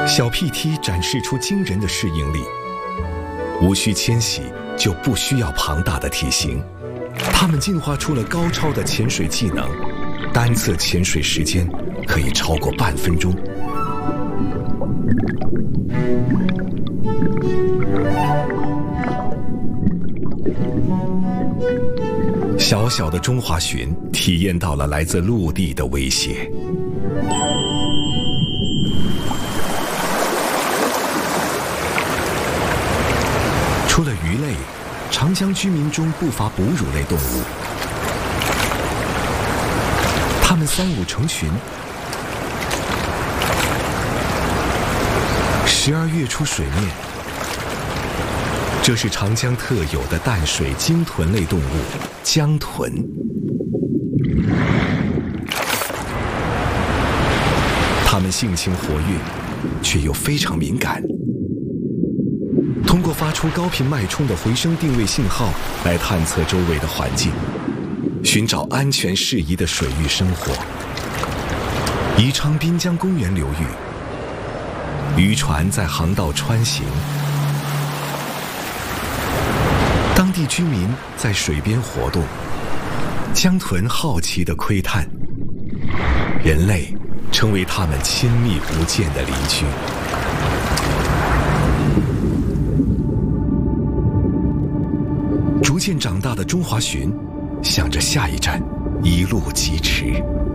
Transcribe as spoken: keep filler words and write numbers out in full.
小 P T 展示出惊人的适应力，无需迁徙就不需要庞大的体型。它们进化出了高超的潜水技能，单次潜水时间可以超过半分钟。小小的中华鲟体验到了来自陆地的威胁。除了鱼类，长江居民中不乏哺乳类动物，它们三五成群，时而跃出水面。这是长江特有的淡水鲸豚类动物江豚。它们性情活跃，却又非常敏感，通过发出高频脉冲的回声定位信号来探测周围的环境，寻找安全适宜的水域生活。宜昌滨江公园流域，渔船在航道穿行，当地居民在水边活动，江豚好奇地窥探，人类成为它们亲密无间的邻居。逐渐长大的中华鲟，想着下一站一路疾驰。